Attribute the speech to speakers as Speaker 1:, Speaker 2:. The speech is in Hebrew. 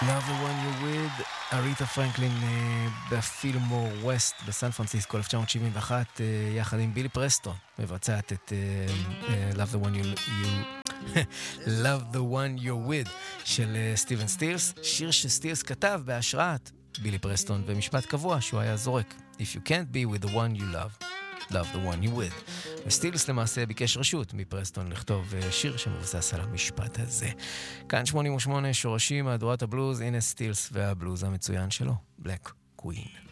Speaker 1: Love the one you with, אריתה פרנקלין בפילמור ווסט בסן פרנסיסקו 1971, יחד עם בילי פרסטון, מבצעת את Love the one Love the one you're with של סטיבן סטילס, שיר שסטילס כתב בהשראת בילי פרסטון, ומשפט קבוע שהוא היה זורק: If you can't be with the one you love, love the one you with. וסטילס למעשה ביקש רשות מפרסטון לכתוב שיר שמבוסס על המשפט הזה. כאן 88 שורשים, מהדורת הבלוז, הנה סטילס והבלוז המצוין שלו, Black Queen.